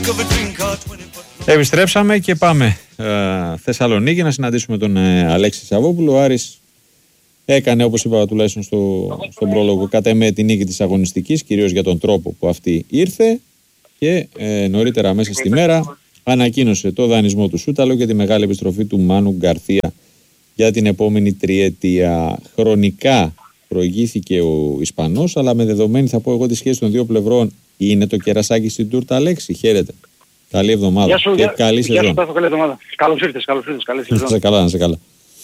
Επιστρέψαμε και πάμε Θεσσαλονίκη να συναντήσουμε τον Αλέξη Σαββόπουλο. Ο Άρης έκανε, όπως είπα τουλάχιστον στον πρόλογο, κατά με τη νίκη της αγωνιστικής, κυρίως για τον τρόπο που αυτή ήρθε, και νωρίτερα μέσα στη μέρα ανακοίνωσε το δανεισμό του Σούταλο και τη μεγάλη επιστροφή του Μάνου Γκαρθία για την επόμενη τριετία. Χρονικά προηγήθηκε ο Ισπανός, αλλά με δεδομένη, θα πω εγώ, τη σχέση των δύο πλευρών, είναι το κερασάκι στην τούρτα, Αλέξη. Χαίρετε. Καλή εβδομάδα. Γεια σου, και καλή σεζόν. Γεια σου, καλή εβδομάδα. Καλώς ήρθες. Καλή σεζόν. Να σε καλά, να σε καλά.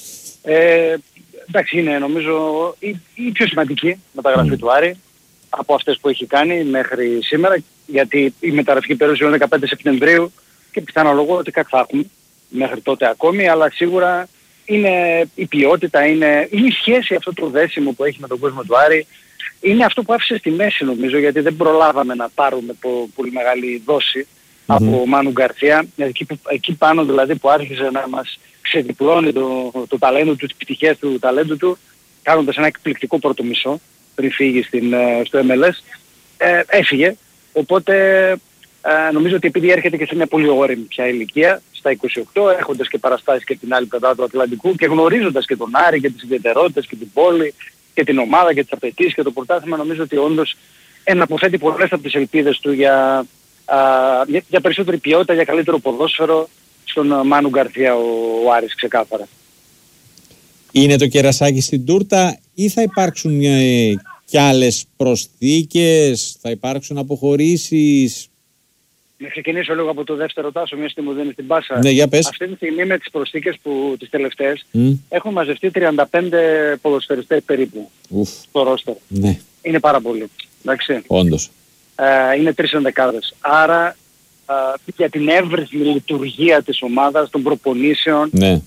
Εντάξει, είναι νομίζω η πιο σημαντική μεταγραφή του Άρη από αυτές που έχει κάνει μέχρι σήμερα, γιατί η μεταγραφική περίοδος είναι 15 Σεπτεμβρίου και πιθανολογώ ότι κάτι θα έχουμε μέχρι τότε ακόμη, αλλά σίγουρα είναι η ποιότητα, είναι η σχέση, αυτό το δέσιμο που έχει με τον κόσμο του Άρη, είναι αυτό που άφησε στη μέση νομίζω, γιατί δεν προλάβαμε να πάρουμε πολύ μεγάλη δόση από Μάνου Γκαρθία, εκεί πάνω δηλαδή που άρχισε να μας ξεδιπλώνει το ταλέντο του, τις πτυχές του ταλέντου του, κάνοντας ένα εκπληκτικό πρώτο μισό πριν φύγει στο MLS, έφυγε. Οπότε νομίζω ότι επειδή έρχεται και σε μια πολύ όριμη πια ηλικία, στα 28, έχοντας και παραστάσεις και την άλλη πλευρά του Ατλαντικού και γνωρίζοντας και τον Άρη και τις ιδιαιτερότητες και την πόλη και την ομάδα και τις απαιτήσεις και το πρωτάθλημα, νομίζω ότι όντως εναποθέτει πολλές από τις ελπίδες του για περισσότερη ποιότητα, για καλύτερο ποδόσφαιρο στον Μάνου Γκαρθία ο Άρης, ξεκάθαρα. Είναι το κερασάκι στην τούρτα ή θα υπάρξουν κι άλλες προσθήκες, θα υπάρξουν αποχωρήσεις? Να ξεκινήσω λίγο από το δεύτερο, Τάσο, μια στιγμή μου δίνει την πάσα. Ναι, για πες. Αυτή τη στιγμή με τις προσθήκες τις τελευταίες έχουν μαζευτεί 35 ποδοσφαιριστές περίπου στο ρόστερ. Ναι. Είναι πάρα πολύ. Εντάξει. Όντως. Είναι 3 ενδεκάδες. Άρα για την εύρυθμη λειτουργία της ομάδας, των προπονήσεων, ναι,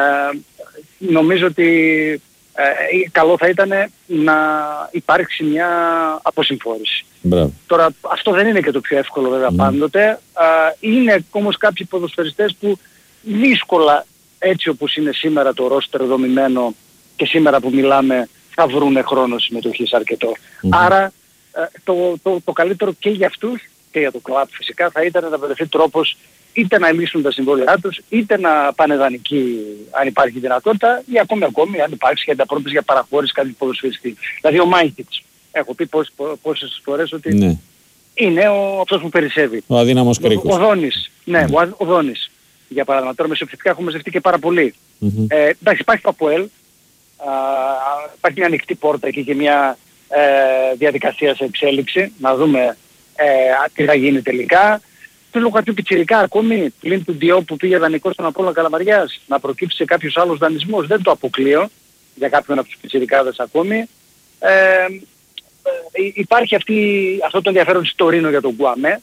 νομίζω ότι καλό θα ήταν να υπάρξει μια αποσυμφόρηση. Μπράβο. Τώρα αυτό δεν είναι και το πιο εύκολο βέβαια πάντοτε. Είναι όμως κάποιοι ποδοσφαιριστές που δύσκολα, έτσι όπως είναι σήμερα το ρόστερ δομημένο και σήμερα που μιλάμε, θα βρούνε χρόνο συμμετοχής αρκετό. Άρα το καλύτερο και για αυτούς και για το κλαμπ φυσικά θα ήταν να βρεθεί τρόπος είτε να λύσουν τα συμβόλαιά τους, είτε να πάνε δανεικοί αν υπάρχει δυνατότητα, ή ακόμη αν υπάρξει και ανταπρόπτωση για παραχώρηση κάτι ποδοσφαιριστή. Δηλαδή ο Μάιτιτς, έχω πει πόσες φορές ότι είναι αυτός που περισσεύει. Ο αδύναμος κρίκος. Ο Δόνης, ναι, ο Δόνης. Για παράδειγμα, τώρα μεσοεπιθετικά έχουμε μαζευτεί και πάρα πολύ. Εντάξει, υπάρχει το ΑΠΟΕΛ, υπάρχει μια ανοιχτή πόρτα εκεί και μια διαδικασία σε εξέλιξη, να δούμε τι θα γίνει τελικά. Θέλω κάποιο πιτσιρικά ακόμη, πλην του Ντιό που πήγε δανεικό στον Απόλλωνα Καλαμαριάς, να προκύψει σε κάποιος άλλος δανεισμός. Δεν το αποκλείω για κάποιον από τους πιτσιρικάδες ακόμη. Υπάρχει αυτό το ενδιαφέρον στο Τωρίνο για τον Γκουαμέ.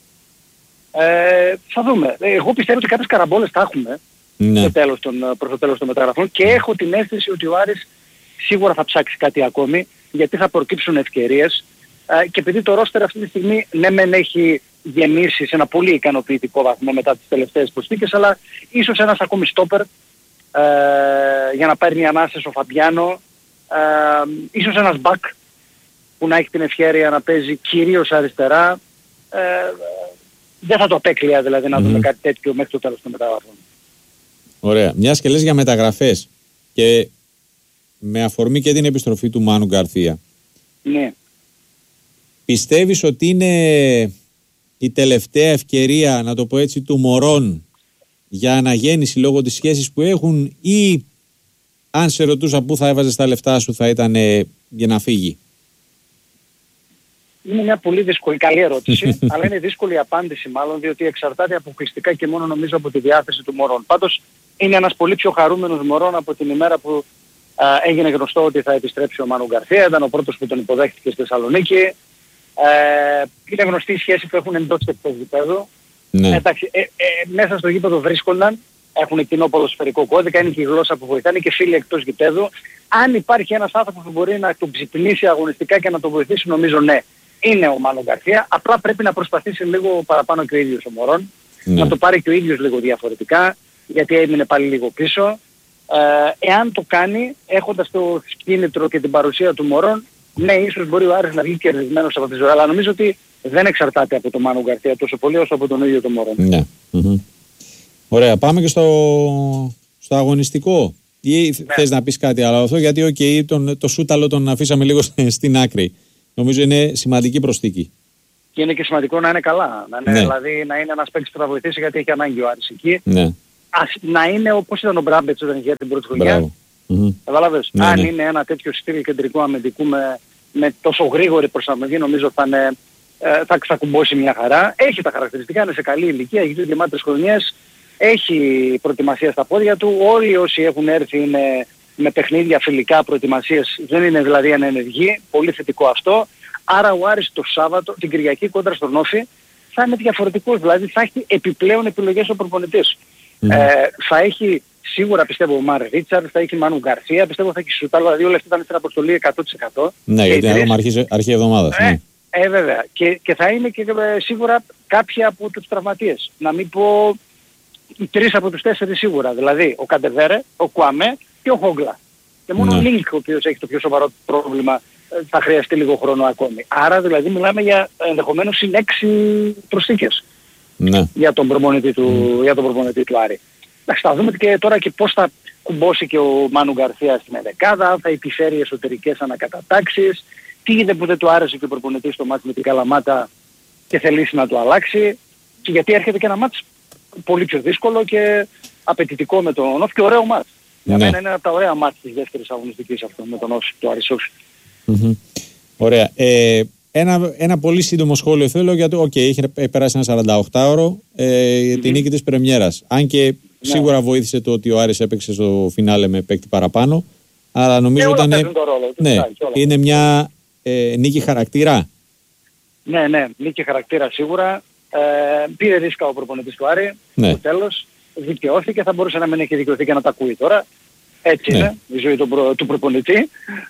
Θα δούμε. Εγώ πιστεύω ότι κάποιες καραμπόλες θα έχουμε προς το τέλος των μεταγραφών και έχω την αίσθηση ότι ο Άρης σίγουρα θα ψάξει κάτι ακόμη, γιατί θα προκύψουν ευκαιρίες και επειδή το ρόστερ αυτή τη στιγμή ναι μεν έχει γεμίσει σε ένα πολύ ικανοποιητικό βαθμό μετά τις τελευταίες προσθήκες, αλλά ίσως ένας ακόμη στόπερ για να πάρει μια ανάσταση ο Φαμπιάνο, ίσως ένας μπακ που να έχει την ευχέρεια να παίζει κυρίως αριστερά. Δεν θα το απέκλεια δηλαδή να δούμε κάτι τέτοιο μέχρι το τέλος των μεταγραφών. Ωραία. Μιας και λες για μεταγραφές και με αφορμή και την επιστροφή του Μάνου Γκαρθία. Ναι. Πιστεύεις ότι είναι η τελευταία ευκαιρία, να το πω έτσι, του Μωρών για αναγέννηση λόγω της σχέσης που έχουν, ή αν σε ρωτούσα πού θα έβαζες τα λεφτά σου θα ήταν για να φύγει? Είναι μια πολύ δύσκολη, καλή ερώτηση, αλλά είναι δύσκολη η απάντηση μάλλον, διότι εξαρτάται αποκλειστικά και μόνο νομίζω από τη διάθεση του Μωρών. Πάντως είναι ένας πολύ πιο χαρούμενος Μωρών από την ημέρα που έγινε γνωστό ότι θα επιστρέψει ο Μάνου Γκαρθία, ήταν ο πρώτος που τον υποδέχτηκε στη Θεσσαλονίκη. Είναι γνωστή η σχέση που έχουν εντός και εκτός γηπέδου. Ναι. Εντάξει, μέσα στο γήπεδο βρίσκονταν, έχουν κοινό ποδοσφαιρικό κώδικα, είναι και η γλώσσα που βοηθάνε και φίλοι εκτός γηπέδου. Αν υπάρχει ένας άνθρωπος που μπορεί να τον ξυπνήσει αγωνιστικά και να τον βοηθήσει, νομίζω ναι, είναι ο Μάνου Γκαρθία. Απλά πρέπει να προσπαθήσει λίγο παραπάνω και ο ίδιος ο Μωρών, να το πάρει και ο ίδιος λίγο διαφορετικά, γιατί έμεινε πάλι λίγο πίσω. Εάν το κάνει, έχοντας το κίνητρο και την παρουσία του Μωρών, ναι, ίσως μπορεί ο Άρης να βγει κερδισμένος από τη ζωή, αλλά νομίζω ότι δεν εξαρτάται από τον Μάνο Γκαρθία τόσο πολύ όσο από τον ίδιο τον Μωρόν. Ναι. Ωραία, πάμε και στο αγωνιστικό. Ή θες να πεις κάτι άλλο αυτό, γιατί το Σούταλο τον αφήσαμε λίγο στην άκρη. Νομίζω είναι σημαντική προσθήκη. Και είναι και σημαντικό να είναι καλά. Δηλαδή να είναι ένας παίκτης που θα βοηθήσει, γιατί έχει ανάγκη ο Άρης εκεί. Ναι. Να είναι όπως ήταν ο Μπράμπετς όταν είχε την πρώτη χρονιά. Καταλάβες. Αν είναι ένα τέτοιο στυλ κεντρικού αμυντικού με τόσο γρήγορη προσαρμογή, νομίζω θα κουμπώσει μια χαρά. Έχει τα χαρακτηριστικά, είναι σε καλή ηλικία, έχει δύο γεμάτες χρονιές, έχει προετοιμασία στα πόδια του. Όλοι όσοι έχουν έρθει είναι με παιχνίδια φιλικά προετοιμασίες, δεν είναι δηλαδή ανενεργοί, πολύ θετικό αυτό. Άρα ο Άρης το Σάββατο, την Κυριακή κόντρα στον Όφη, θα είναι διαφορετικός, δηλαδή θα έχει επιπλέον επιλογές ο προπονητής. Θα έχει σίγουρα, πιστεύω, ο Μάρ Ρίτσαρντ, θα έχει Μάνου Γκαρθία, πιστεύω θα έχει Σουτάλο, δηλαδή όλα αυτά θα είναι στην αποστολή 100%. Ναι, γιατί θα δούμε αρχή εβδομάδας. Βέβαια. Και θα είναι και σίγουρα κάποιοι από τους τραυματίες. Να μην πω 3 από τους 4 σίγουρα. Δηλαδή ο Καντεβέρε, ο Κουαμέ και ο Χόγκλα. Και μόνο ο Λίνκ, ο οποίος έχει το πιο σοβαρό πρόβλημα, θα χρειαστεί λίγο χρόνο ακόμη. Άρα δηλαδή μιλάμε για ενδεχομένως συν 6 προσθήκες για τον προπονητή του Άρη. Θα δούμε και τώρα και πώς θα κουμπώσει και ο Μάνου Γκαρθία στην ενδεκάδα, θα επιφέρει εσωτερικές ανακατατάξεις, τι είδε που δεν του άρεσε και ο προπονητής στο μάτς με την Καλαμάτα και θελήσει να το αλλάξει, και γιατί έρχεται και ένα μάτς πολύ πιο δύσκολο και απαιτητικό με τον Όφη και ωραίο μάτς. Για μένα είναι από τα ωραία μάτς της δεύτερης αγωνιστικής αυτό με τον Όφη, το Άρης Όφη. Ωραία. Ένα πολύ σύντομο σχόλιο θέλω, γιατί είχε περάσει ένα 48ωρο τη νίκη της πρεμιέρας. Αν και σίγουρα βοήθησε το ότι ο Άρης έπαιξε στο φινάλε με παίκτη παραπάνω, αλλά νομίζω ήταν είναι μια νίκη χαρακτήρα. Ναι, νίκη χαρακτήρα σίγουρα. Πήρε ρίσκα ο προπονητής του Άρη στο τέλος, δικαιώθηκε, θα μπορούσε να μην έχει δικαιωθεί και να τα ακούει τώρα. Έτσι είναι η ζωή του προπονητή.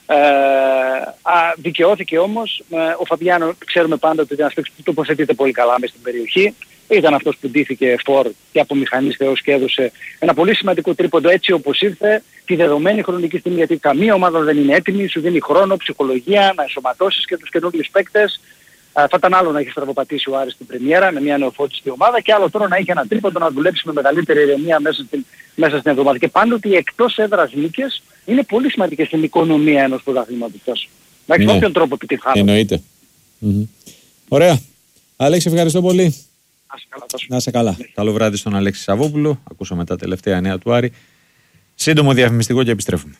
Δικαιώθηκε όμως. Ο Φαμπιάνο ξέρουμε πάντα ότι ήταν ένας παίκτης που τοποθετείται πολύ καλά μες στην περιοχή. Ήταν αυτός που ντύθηκε φορ και από μηχανής θεός και έδωσε ένα πολύ σημαντικό τρίποντο έτσι όπως ήρθε, τη δεδομένη χρονική στιγμή, γιατί καμία ομάδα δεν είναι έτοιμη, σου δίνει χρόνο, ψυχολογία, να ενσωματώσεις και τους καινούργιους παίκτες. Θα ήταν άλλο να έχει στραβοπατήσει ο Άρης στην πρεμιέρα με μια νεοφώτιστη ομάδα, και άλλο τώρα να έχει ένα τρίποντο να δουλέψει με μεγαλύτερη ηρεμία μέσα στην εβδομάδα. Και πάντοτε οι εκτός έδρας νίκες είναι πολύ σημαντικές στην οικονομία ενός πρωταθλήματος. Με όποιον τρόπο επιτυγχάνουν. Εννοείται. Ωραία. Αλέξη, ευχαριστώ πολύ. Να είσαι καλά. Καλό βράδυ στον Αλέξη Σαββόπουλο. Ακούσαμε τα τελευταία νέα του Άρη. Σύντομο διαφημιστικό και επιστρέφουμε.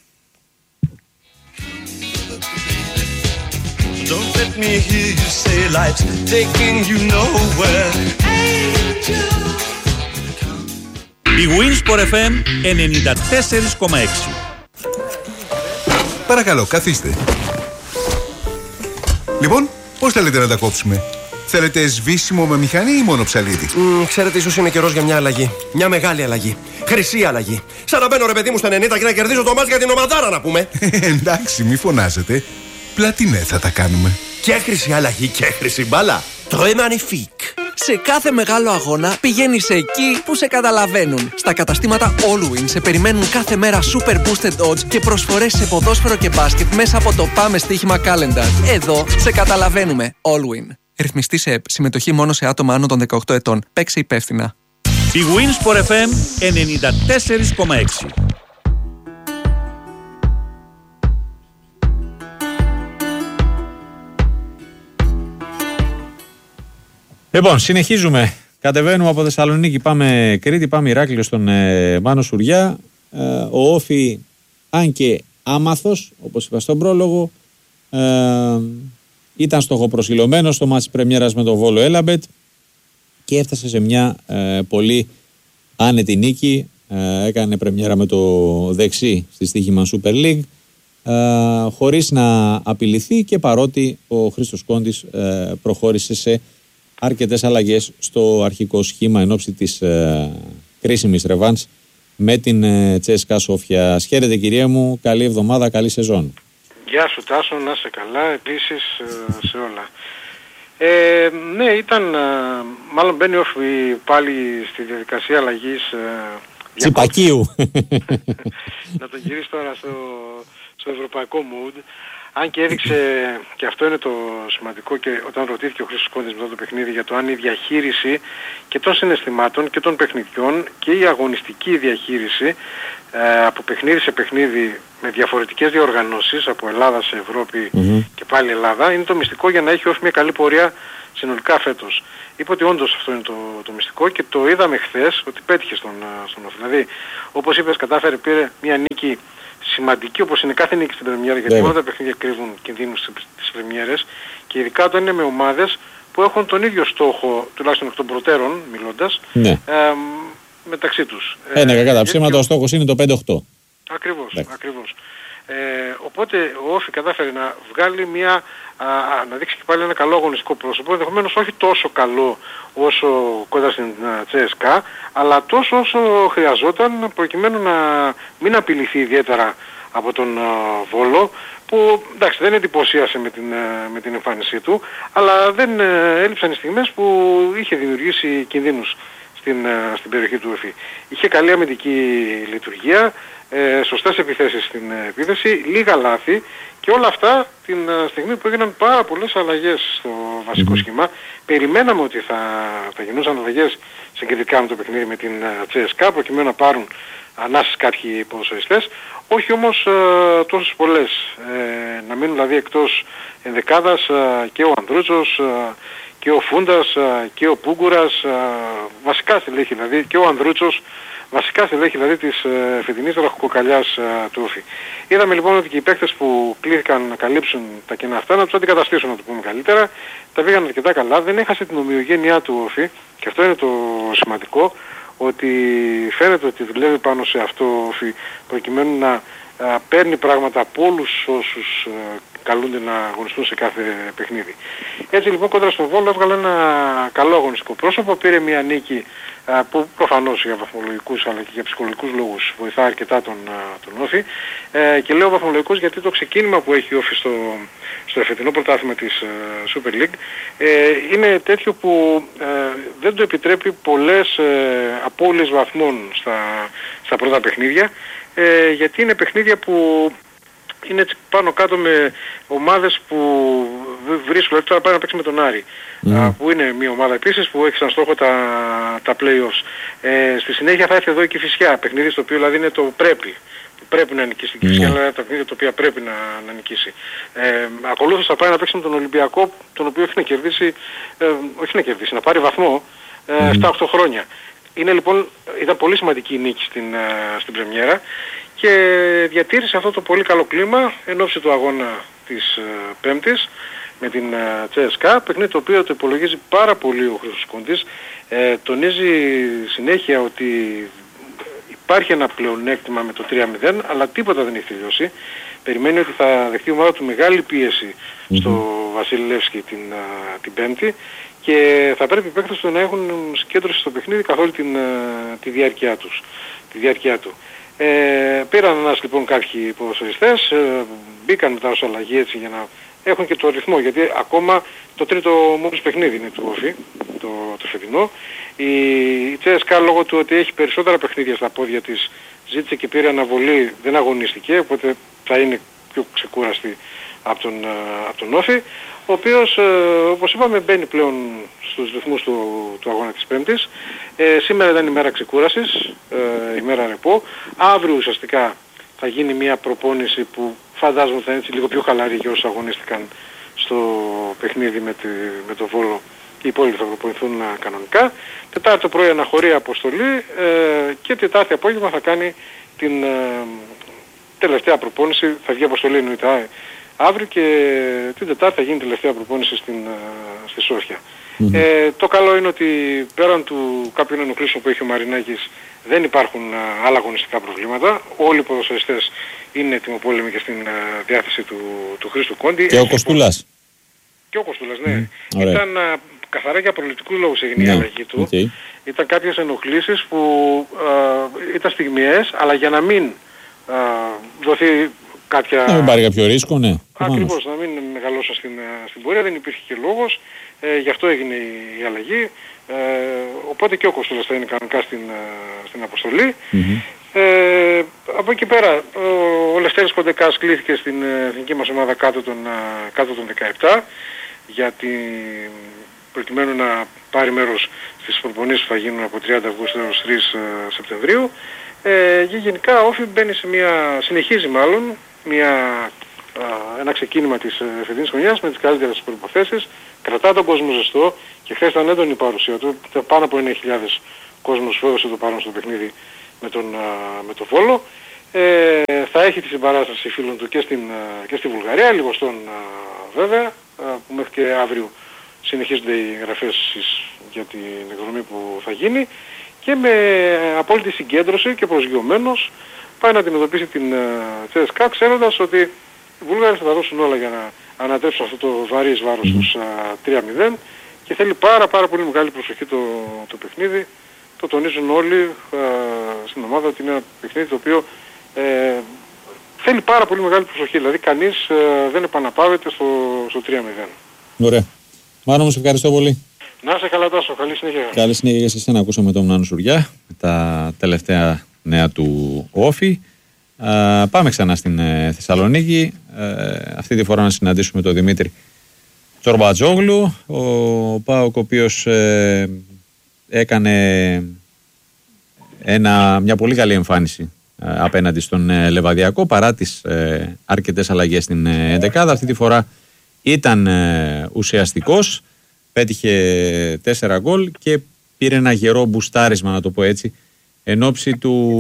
Don't let me hear you say life's taking you nowhere. Η Winsport FM 94,6. Παρακαλώ, καθίστε. Λοιπόν, πώς θέλετε να τα κόψουμε? Θέλετε σβήσιμο με μηχανή ή μόνο ψαλίδι? Ξέρετε, ίσως είναι καιρός για μια αλλαγή. Μια μεγάλη αλλαγή. Χρυσή αλλαγή. Σαν να μπαίνω, ρε παιδί μου, στα 90 και να κερδίζω το μάτς για την ομαδάρα, να πούμε. Εντάξει, μη φωνάζετε. Πλατινέ θα τα κάνουμε. Και χρυσή αλλαγή και χρυσή μπάλα. Το Magnifique. Σε κάθε μεγάλο αγώνα πηγαίνεις εκεί που σε καταλαβαίνουν. Στα καταστήματα Allwyn σε περιμένουν κάθε μέρα super boosted odds και προσφορές σε ποδόσφαιρο και μπάσκετ μέσα από το Πάμε Στοίχημα Calendar. Εδώ σε καταλαβαίνουμε. Allwyn. Ρυθμιστή σε ΕΠ. Συμμετοχή μόνο σε άτομα άνω των 18 ετών. Παίξε υπεύθυνα. Η Winsport FM 94,6. Λοιπόν, συνεχίζουμε. Κατεβαίνουμε από Θεσσαλονίκη, πάμε Κρήτη, πάμε Ηράκλειο στον Μάνο Σουριά. Ο Όφη, αν και άμαθος, όπως είπα στον πρόλογο, ήταν στοχοπροσιλωμένος στο μάτς πρεμιέρας με τον Βόλο Έλαμπετ και έφτασε σε μια πολύ άνετη νίκη. Έκανε πρεμιέρα με το δεξί στη στοίχημα Super League, χωρίς να απειληθεί, και παρότι ο Χρήστος Κόντης προχώρησε σε αρκετές αλλαγές στο αρχικό σχήμα εν ώψη της κρίσιμης ρεβάνς με την Τσέσκα Σόφια. Χαίρετε κυρία μου, καλή εβδομάδα, καλή σεζόν. Γεια σου Τάσο, να είσαι καλά, επίσης σε όλα. Ναι, ήταν, μάλλον μπαίνει πάλι στη διαδικασία αλλαγής Τσιπακίου. Να το γυρίσει τώρα στο ευρωπαϊκό mood. Αν και έδειξε, και αυτό είναι το σημαντικό, και όταν ρωτήθηκε ο Χρήστος Κόντης μετά το παιχνίδι για το αν η διαχείριση και των συναισθημάτων και των παιχνιδιών και η αγωνιστική διαχείριση από παιχνίδι σε παιχνίδι με διαφορετικές διοργανώσεις από Ελλάδα σε Ευρώπη και πάλι Ελλάδα είναι το μυστικό για να έχει όφη μια καλή πορεία συνολικά φέτος. Είπε ότι όντως αυτό είναι το μυστικό και το είδαμε χθες ότι πέτυχε στον Όφη. Δηλαδή, όπως είπες, κατάφερε, πήρε μια νίκη σημαντική, όπως είναι κάθε νίκη στην πρεμιέρα, γιατί όλα τα παιχνίδια κρύβουν κινδύνους στις πρεμιέρες και ειδικά όταν είναι με ομάδες που έχουν τον ίδιο στόχο, τουλάχιστον εκ των προτέρων μιλώντας, μεταξύ τους. Κατά τα ψέματα ο στόχος είναι το 5-8. Ακριβώς. Οπότε ο Όφη κατάφερε να βγάλει να δείξει και πάλι ένα καλό αγωνιστικό πρόσωπο, ενδεχομένως όχι τόσο καλό όσο κοντά στην CSKA, αλλά τόσο όσο χρειαζόταν προκειμένου να μην απειληθεί ιδιαίτερα από τον Βόλο, που εντάξει δεν εντυπωσίασε με την εμφάνισή του, αλλά δεν έλειψαν οι στιγμές που είχε δημιουργήσει κινδύνους στην περιοχή του Όφη. Είχε καλή αμυντική λειτουργία, σωστές επιθέσεις στην επίθεση, λίγα λάθη και όλα αυτά την στιγμή που έγιναν πάρα πολλές αλλαγές στο βασικό σχήμα. Περιμέναμε ότι θα γινούσαν αλλαγές συγκριτικά με το παιχνίδι με την CSKA προκειμένου να πάρουν ανάσες κάποιοι ποδοσφαιριστές, όχι όμως τόσες πολλές. Να μείνουν δηλαδή εκτός ενδεκάδας και ο Ανδρούτσος και ο Φούντας και ο Πούγκουρας, βασικά στελέχη δηλαδή, και ο Ανδρούτσος, βασικά στελέχη δηλαδή της φετινής ραχοκοκαλιάς του Όφη. Είδαμε λοιπόν ότι και οι παίκτες που κλήθηκαν να καλύψουν τα κενά αυτά, να τους αντικαταστήσουν, να το πούμε καλύτερα, τα πήγαν αρκετά καλά, δεν έχασε την ομοιογένειά του Όφη και αυτό είναι το σημαντικό, ότι φαίνεται ότι δουλεύει πάνω σε αυτό ο Όφη προκειμένου να παίρνει πράγματα από όλους όσους καλούνται να αγωνιστούν σε κάθε παιχνίδι. Έτσι λοιπόν κόντρα στον Βόλο έβγαλε ένα καλό αγωνιστικό πρόσωπο, πήρε μια νίκη που προφανώς για βαθμολογικούς αλλά και για ψυχολογικούς λόγους βοηθά αρκετά τον Όφη, και λέω βαθμολογικούς γιατί το ξεκίνημα που έχει ο Όφη στο εφετινό πρωτάθλημα της Super League είναι τέτοιο που δεν του επιτρέπει πολλές απώλειες βαθμών στα πρώτα παιχνίδια, γιατί είναι παιχνίδια που είναι έτσι πάνω κάτω με ομάδες που βρίσκουν, τώρα πάει να παίξει με τον Άρη, που είναι μια ομάδα επίσης που έχει σαν στόχο τα play-offs. Στη συνέχεια θα έρθει εδώ η Κηφισιά, παιχνίδι στο οποίο δηλαδή είναι το πρέπει να νικήσει την Κηφισιά, αλλά τα παιχνίδια τα οποία πρέπει να νικήσει. Ακολούθως θα πάει να παίξει με τον Ολυμπιακό, τον οποίο να πάρει βαθμό 7-8 χρόνια. Ήταν πολύ σημαντική η νίκη στην πρεμιέρα και διατήρησε αυτό το πολύ καλό κλίμα εν ώψη του αγώνα της Πέμπτης με την CSKA, παιχνίδι το οποίο το υπολογίζει πάρα πολύ ο Χρήστος Κόντης, τονίζει συνέχεια ότι υπάρχει ένα πλεονέκτημα με το 3-0, αλλά τίποτα δεν έχει τελειώσει. Περιμένει ότι θα δεχτεί η ομάδα του μεγάλη πίεση στο Βασίλη Λεύσκη την Πέμπτη και θα πρέπει οι παίκτες του να έχουν συγκέντρωση στο παιχνίδι καθ' όλη τη διάρκεια του. Πήραν ένας λοιπόν κάποιοι ποδοσφαιριστές, μπήκαν μετά ως αλλαγή έτσι για να έχουν και το ρυθμό, γιατί ακόμα το τρίτο μόλις παιχνίδι είναι του Όφη, το φετινό. Η CSKA λόγω του ότι έχει περισσότερα παιχνίδια στα πόδια της ζήτησε και πήρε αναβολή, δεν αγωνίστηκε, οπότε θα είναι πιο ξεκούραστη από τον Όφη, ο οποίος όπως είπαμε μπαίνει πλέον στους ρυθμούς του αγώνα της Πέμπτης. Σήμερα ήταν η μέρα ξεκούρασης, η μέρα ρεπό. Αύριο ουσιαστικά θα γίνει μια προπόνηση που φαντάζομαι θα είναι έτσι λίγο πιο χαλαρή για όσους αγωνίστηκαν στο παιχνίδι με το Βόλο. Οι υπόλοιποι θα προπονηθούν κανονικά. Τετάρτη το πρωί αναχωρεί αποστολή και Τετάρτη απόγευμα θα κάνει την τελευταία προπόνηση. Θα βγει αποστολή εννοείται αύριο και την Τετάρτη θα γίνει τελευταία προπόνηση στη Σόφια. Το καλό είναι ότι πέραν του κάποιων ενοχλήσεων που έχει ο Μαρινάκης δεν υπάρχουν άλλα αγωνιστικά προβλήματα. Όλοι οι ποδοσφαιριστές είναι ετοιμοπόλεμοι και στην διάθεση του Χρήστου Κόντη. Και ο Κοστούλας. Και ο Κοστούλας, ναι. Ήταν καθαρά για προληπτικούς λόγους έγινε η αλλαγή του. Ήταν κάποιες ενοχλήσεις που ήταν στιγμιαίες, αλλά για να μην δοθεί κάποια... Να μην πάρει κάποιο ρίσκο, ναι. Ακριβώς, να μην μεγαλώσουν στην πορεία, δεν υπήρχε και λόγος, γι' αυτό έγινε η αλλαγή. Οπότε και ο Κοστούλας θα είναι κανονικά στην αποστολή. Από εκεί πέρα ο Λευτέρης Κοντεκάς κλήθηκε στην εθνική μας ομάδα κάτω των 17 προκειμένου να πάρει μέρος στις προπονήσεις που θα γίνουν από 30 Αυγούστου έως 3 Σεπτεμβρίου. Και γενικά ο Όφι συνεχίζει ένα ξεκίνημα της φετινής χρονιάς με τις καλύτερες προϋποθέσεις, κρατά τον κόσμο ζεστό και χθες ήταν έντονη η παρουσία του, πάνω από 9.000 κόσμος έδωσε το παρόν στο παιχνίδι με το Βόλο. Θα έχει τη συμπαράσταση φίλων του και στη Βουλγαρία, λιγοστών βέβαια, που μέχρι και αύριο συνεχίζονται οι εγγραφές για την εκδρομή που θα γίνει, και με απόλυτη συγκέντρωση και προσγειωμένος πάει να αντιμετωπίσει την CSKA, ξέροντας ότι οι Βούλγαροι θα τα δώσουν όλα για να ανατρέψουν αυτό το βαρύς βάρος τους 3-0, και θέλει πάρα πολύ μεγάλη προσοχή το παιχνίδι. Το τονίζουν όλοι στην ομάδα ότι είναι ένα παιχνίδι το οποίο θέλει πάρα πολύ μεγάλη προσοχή, δηλαδή κανείς δεν επαναπάβεται στο 3-0. Ωραία. Μάνο μου, σε ευχαριστώ πολύ. Να είσαι καλά, Τάσο. Καλή συνέχεια. Καλή συνέχεια και σε εσένα. Ακούσαμε τον Μάνο Σουριά με τα τελευταία νέα του Όφι. Πάμε ξανά στην Θεσσαλονίκη. Αυτή τη φορά να συναντήσουμε τον Δημήτρη Τσορμπατζόγλου. Ο ΠΑΟΚ, ο οποίος έκανε μια πολύ καλή εμφάνιση απέναντι στον Λεβαδιακό, παρά τις αρκετές αλλαγές στην εντεκάδα. Αυτή τη φορά ήταν ουσιαστικός, πέτυχε 4 γκολ και πήρε ένα γερό μπουστάρισμα, να το πω έτσι, εν ώψη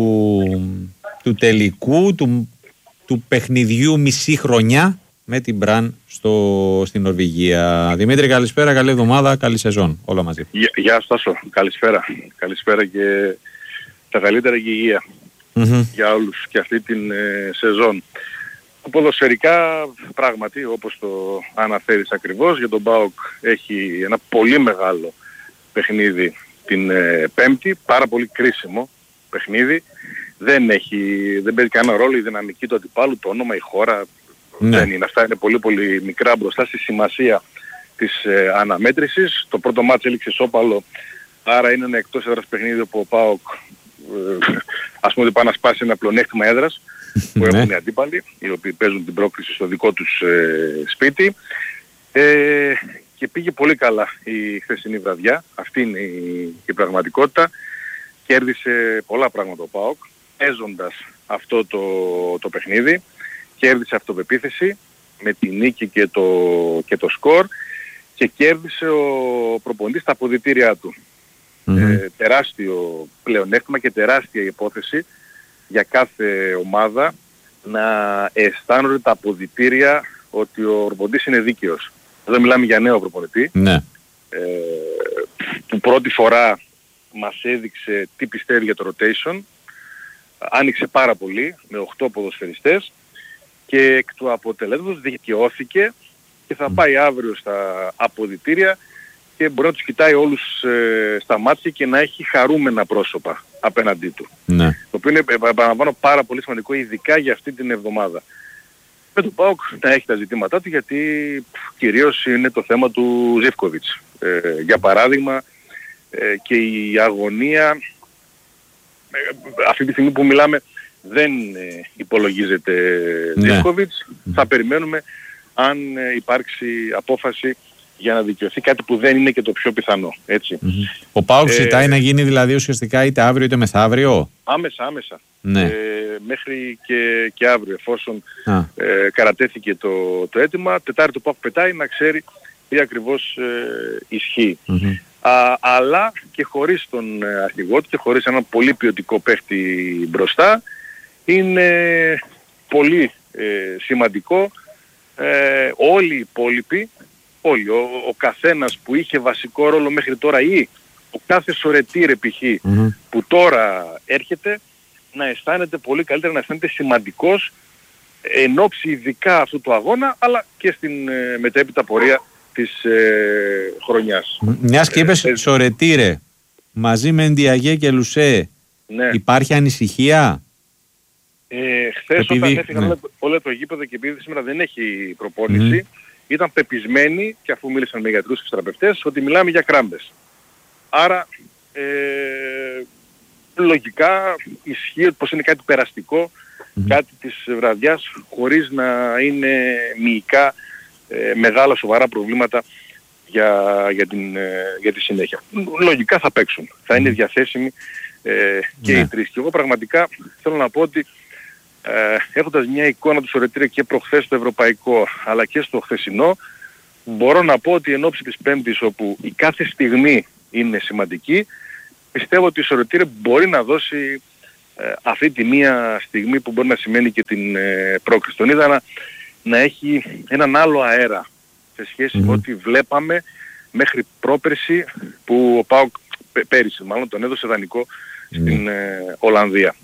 του τελικού του παιχνιδιού μισή χρονιά με την Μπραν στην Νορβηγία. Δημήτρη, καλησπέρα, καλή εβδομάδα, καλή σεζόν, όλα μαζί. Γεια σου Τάσο, καλησπέρα. Καλησπέρα και τα καλύτερα και υγεία για όλους και αυτή την σεζόν. Ποδοσφαιρικά, πράγματι, όπως το αναφέρεις ακριβώς, για τον ΠΑΟΚ έχει ένα πολύ μεγάλο παιχνίδι την Πέμπτη, πάρα πολύ κρίσιμο παιχνίδι. Δεν παίζει κανένα ρόλο η δυναμική του αντιπάλου, το όνομα, η χώρα. Ναι. Δεν είναι. Αυτά είναι πολύ μικρά μπροστά στη σημασία της αναμέτρησης. Το πρώτο μάτς έληξε ισόπαλο, άρα είναι ένα εκτός έδρας παιχνίδι όπου ο ΠΑΟΚ ας πούμε ότι πάει να σπάσει ένα πλεονέκτημα έδρας που έχουν οι αντίπαλοι, οι οποίοι παίζουν την πρόκριση στο δικό τους σπίτι. Και πήγε πολύ καλά η χθεσινή βραδιά. Αυτή είναι η πραγματικότητα. Κέρδισε πολλά πράγματα ο ΠΑΟΚ, παίζοντας αυτό το παιχνίδι. Κέρδισε αυτοπεποίθηση με τη νίκη και το σκορ, και κέρδισε ο προπονητής τα αποδυτήριά του. Τεράστιο πλεονέκτημα και τεράστια υπόθεση για κάθε ομάδα να αισθάνονται τα αποδυτήρια ότι ο προπονητής είναι δίκαιος. Εδώ μιλάμε για νέο προπονητή. Ναι. Που πρώτη φορά μας έδειξε τι πιστεύει για το rotation. Άνοιξε πάρα πολύ με 8 ποδοσφαιριστές και εκ του αποτελέσματος δικαιώθηκε και θα πάει αύριο στα αποδυτήρια και μπορεί να τους κοιτάει όλους στα μάτια και να έχει χαρούμενα πρόσωπα απέναντί του. Ναι. Το οποίο είναι, επαναλαμβάνω, πάρα πολύ σημαντικό, ειδικά για αυτή την εβδομάδα. Με τον ΠΑΟΚ να έχει τα ζητήματά του, γιατί κυρίως είναι το θέμα του Ζίβκοβιτς. Για παράδειγμα, και η αγωνία αυτή τη στιγμή που μιλάμε δεν υπολογίζεται Ζίβκοβιτς. Θα περιμένουμε αν υπάρξει απόφαση για να δικαιωθεί, κάτι που δεν είναι και το πιο πιθανό. Έτσι. Ο ΠΑΟΚ ζητάει να γίνει δηλαδή ουσιαστικά είτε αύριο είτε μεθαύριο. Άμεσα. Ναι. Μέχρι και αύριο, εφόσον κατατέθηκε το αίτημα. Τετάρτη ο ΠΑΟΚ πετάει να ξέρει τι ακριβώς ισχύει. Αλλά και χωρίς τον αρχηγό του και χωρίς έναν πολύ ποιοτικό παίχτη μπροστά, είναι πολύ σημαντικό όλοι οι υπόλοιποι, ο καθένας που είχε βασικό ρόλο μέχρι τώρα ή ο κάθε σωρετήρ π.χ. που τώρα έρχεται, να αισθάνεται πολύ καλύτερα, να αισθάνεται σημαντικός εν ώψη ειδικά αυτού του αγώνα, αλλά και στην μετέπειτα πορεία της χρονιάς. Μιας και είπες σωρετήρε, μαζί με Ντιαγέ και Λουσέ, ναι, υπάρχει ανησυχία? Χθες όταν έφυγαν όλα το γήπεδο και επειδή σήμερα δεν έχει προπόνηση, ήταν πεπισμένοι, και αφού μίλησαν με γιατρούς και θεραπευτές, ότι μιλάμε για κράμπες. Άρα λογικά ισχύει πως είναι κάτι περαστικό κάτι της βραδιάς, χωρίς να είναι μυϊκά μεγάλα σοβαρά προβλήματα για τη συνέχεια. Λογικά θα παίξουν, θα είναι διαθέσιμοι και οι τρεις. Και εγώ πραγματικά θέλω να πω ότι έχοντας μια εικόνα του Σωρετήρη και προχθές στο ευρωπαϊκό αλλά και στο χθεσινό, μπορώ να πω ότι εν ώψη της Πέμπτης, όπου η κάθε στιγμή είναι σημαντική, πιστεύω ότι η Σωρετήρη μπορεί να δώσει αυτή τη μία στιγμή που μπορεί να σημαίνει και την πρόκριση. Τον είδα να έχει έναν άλλο αέρα σε σχέση με ό,τι βλέπαμε μέχρι πρόπερση, που ο ΠΑΟΚ πέρυσι μάλλον τον έδωσε δανεικό στην Ολλανδία.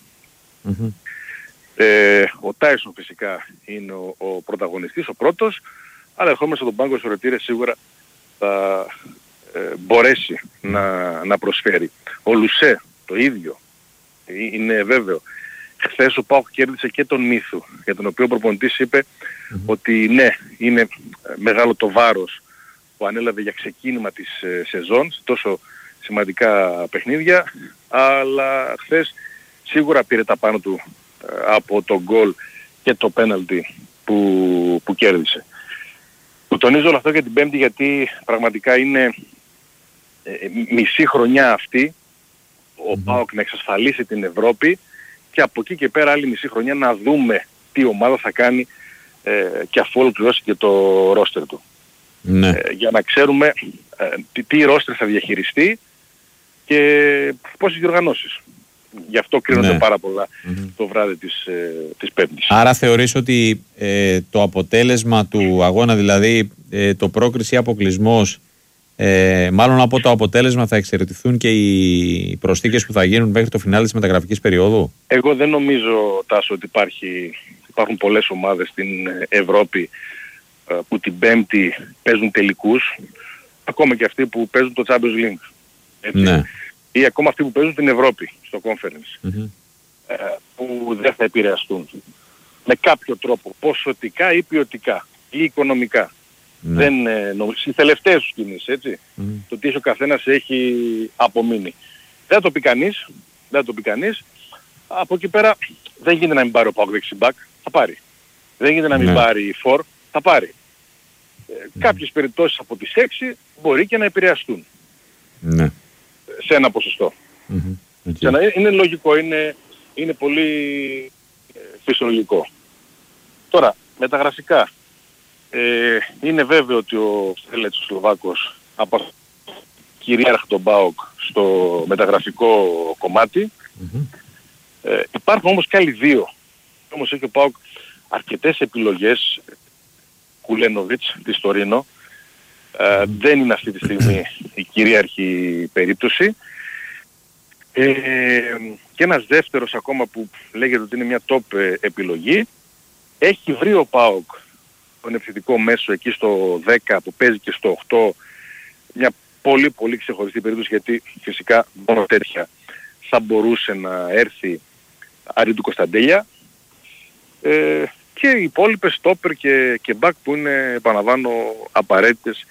Ο Τάισον φυσικά είναι ο πρωταγωνιστής, ο πρώτος, αλλά ερχόμενος στον πάγκο Σωρετήρη σίγουρα θα μπορέσει να προσφέρει. Ο Λουσέ το ίδιο, είναι βέβαιο. Χθες ο ΠΑΟΚ κέρδισε και τον Μύθου, για τον οποίο ο προπονητής είπε ότι ναι, είναι μεγάλο το βάρος που ανέλαβε για ξεκίνημα της σεζόν σε τόσο σημαντικά παιχνίδια, αλλά χθες σίγουρα πήρε τα πάνω του από το γκολ και το πέναλτι που κέρδισε. Το τονίζω όλο αυτό για την Πέμπτη, γιατί πραγματικά είναι μισή χρονιά αυτή ο ΠΑΟΚ να εξασφαλίσει την Ευρώπη, και από εκεί και πέρα άλλη μισή χρονιά να δούμε τι ομάδα θα κάνει και αφού ολοκληρώσει και το ρόστερ του. Για να ξέρουμε τι ρόστερ θα διαχειριστεί και πόσες διοργανώσεις. Γι' αυτό κρίνονται πάρα πολλά το βράδυ της Πέμπτης. Άρα θεωρείς ότι το αποτέλεσμα του αγώνα, δηλαδή το πρόκριση ή αποκλεισμός, μάλλον από το αποτέλεσμα θα εξαιρετηθούν και οι προσθήκες που θα γίνουν μέχρι το φινάλε της μεταγραφικής περίοδου? Εγώ δεν νομίζω, Τάσο, ότι υπάρχουν πολλές ομάδες στην Ευρώπη που την Πέμπτη παίζουν τελικούς, ακόμα και αυτοί που παίζουν το Champions League. Έτσι. Ή ακόμα αυτοί που παίζουν την Ευρώπη στο Conference, που δεν θα επηρεαστούν με κάποιο τρόπο, ποσοτικά ή ποιοτικά ή οικονομικά. Δεν νομίζω, στις τελευταίες τους κινήσεις, έτσι, το τι ο καθένας έχει απομείνει. Δεν το πει κανείς, από εκεί πέρα δεν γίνεται να μην πάρει ο ΠΑΟΚ δεξιμπάκ, θα πάρει. Δεν γίνεται να μην πάρει φορ, θα πάρει. Κάποιες περιπτώσεις από τις 6 μπορεί και να επηρεαστούν. Σε ένα ποσοστό. Είναι λογικό, είναι πολύ φυσιολογικό. Τώρα, μεταγραφικά, είναι βέβαιο ότι ο Στέλετς ο Σλοβάκος κυρίαρχε τον ΠΑΟΚ στο μεταγραφικό κομμάτι. Υπάρχουν όμως και άλλοι δύο. Όμως έχει ο ΠΑΟΚ αρκετές επιλογές. Κουλένοβιτς της Τωρίνο δεν είναι αυτή τη στιγμή η κυρίαρχη περίπτωση. Και ένας δεύτερος ακόμα που λέγεται ότι είναι μια top επιλογή. Έχει βρει ο ΠΑΟΚ τον επιθετικό μέσο εκεί στο 10 που παίζει και στο 8, μια πολύ πολύ ξεχωριστή περίπτωση, γιατί φυσικά μόνο τέτοια θα μπορούσε να έρθει αρή του Κωνσταντέλια, και οι υπόλοιπες στόπερ και μπακ που είναι, επαναλαμβάνω, απαραίτητες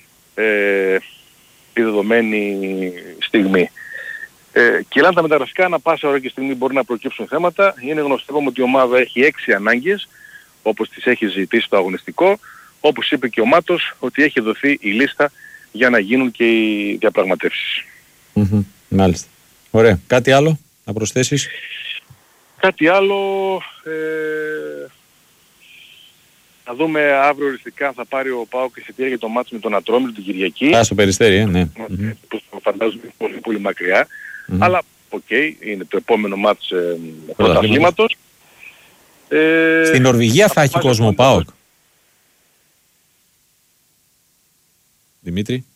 τη δεδομένη στιγμή. Και αν τα μεταγραφικά ανά πάσα ώρα και στιγμή μπορεί να προκύψουν θέματα, είναι γνωστό ότι η ομάδα έχει 6 ανάγκες, όπως τις έχει ζητήσει το αγωνιστικό, όπως είπε και ο Μάτος, ότι έχει δοθεί η λίστα για να γίνουν και οι διαπραγματεύσεις. Μάλιστα. Ωραία. Κάτι άλλο να προσθέσεις? Κάτι άλλο, θα δούμε αύριο οριστικά θα πάρει ο ΠΑΟΚ εισιτήρια για το μάτς με τον Ατρόμητο την Κυριακή. Στο Περιστέρι, ναι. Που φαντάζομαι είναι πολύ πολύ μακριά. Αλλά είναι το επόμενο μάτς πρωταθλήματος. Στην Νορβηγία θα έχει κόσμο ΠΑΟΚ. Δημήτρη.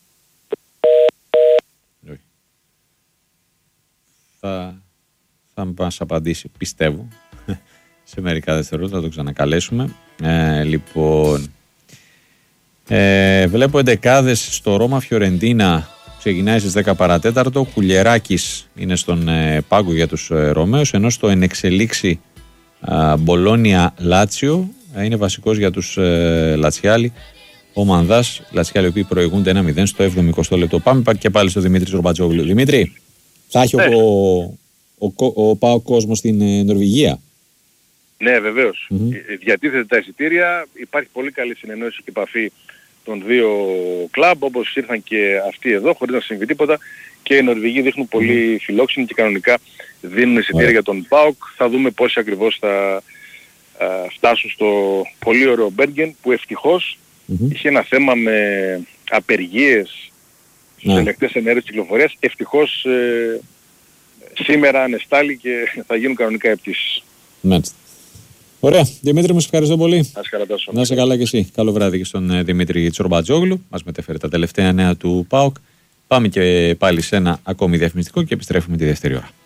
Θα μας απαντήσει, πιστεύω, σε μερικά δευτερόλεπτα, θα το ξανακαλέσουμε. Λοιπόν, βλέπω εντεκάδες στο Ρώμα Φιωρεντίνα, ξεκινάει στις 10 παρατέταρτο. Κουλιεράκης είναι στον πάγκο για τους Ρωμαίους, ενώ στο ενεξελίξη Μπολόνια Λάτσιο είναι βασικός για τους Λατσιάλοι. Ο Μανδάς, Λατσιάλοι, οι οποίοι προηγούνται 1-0 στο 70 λεπτό. Πάμε και πάλι στο Δημήτρη Ρομπατζόγλου. Δημήτρη, θα έχει ο ΠΑΟΚ κόσμο στην Νορβηγία? Ναι, βεβαίως. Διατίθεται τα εισιτήρια, υπάρχει πολύ καλή συνεννόηση και επαφή των δύο κλαμπ, όπως ήρθαν και αυτοί εδώ, χωρίς να συμβεί τίποτα, και οι Νορβηγοί δείχνουν πολύ φιλόξενοι και κανονικά δίνουν εισιτήρια για τον ΠΑΟΚ. Θα δούμε πόσοι ακριβώς θα φτάσουν στο πολύ ωραίο Μπέργκεν, που ευτυχώς είχε ένα θέμα με απεργίες στους ελεκτές ενέργειας κυκλοφορίας. Ευτυχώς σήμερα ανεστάλλει και θα γίνουν κανονικά οι πτήσεις. Μάλιστα. Ωραία. Δημήτρη μου, σε ευχαριστώ πολύ. Να είσαι καλά και εσύ. Καλό βράδυ και στον Δημήτρη Τσορμπατζόγλου. Μας μετέφερε τα τελευταία νέα του ΠΑΟΚ. Πάμε και πάλι σε ένα ακόμη διαφημιστικό και επιστρέφουμε τη δεύτερη ώρα.